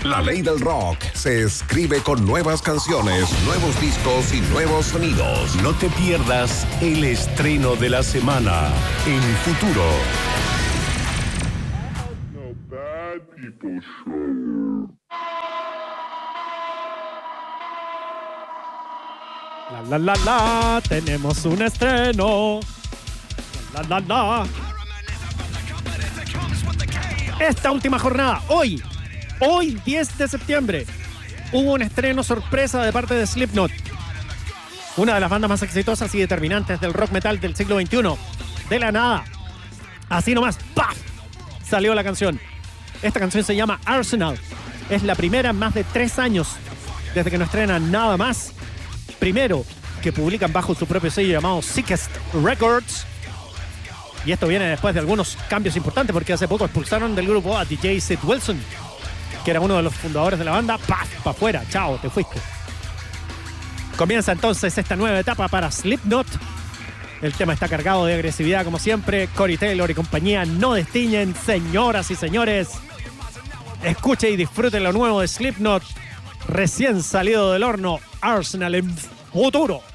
La ley del rock se escribe con nuevas canciones, nuevos discos y nuevos sonidos. No te pierdas el estreno de la semana en Futuro. Tenemos un estreno. Esta última jornada, hoy 10 de septiembre, hubo un estreno sorpresa de parte de Slipknot, una de las bandas más exitosas y determinantes del rock metal del siglo XXI. De la nada, así nomás, ¡paf!, salió la canción. Esta canción se llama Arsenal. Es la primera en más de 3 años desde que no estrenan nada más. Primero, que publican bajo su propio sello llamado Sickest Records. Y esto viene después de algunos cambios importantes, porque hace poco expulsaron del grupo a DJ Sid Wilson, que era uno de los fundadores de la banda. ¡Paf! ¡Pa' afuera! ¡Chao! ¡Te fuiste! Comienza entonces esta nueva etapa para Slipknot. El tema está cargado de agresividad, como siempre. Corey Taylor y compañía no destiñen. Señoras y señores, escuche y disfrute lo nuevo de Slipknot, recién salido del horno. Arsenal en Futuro.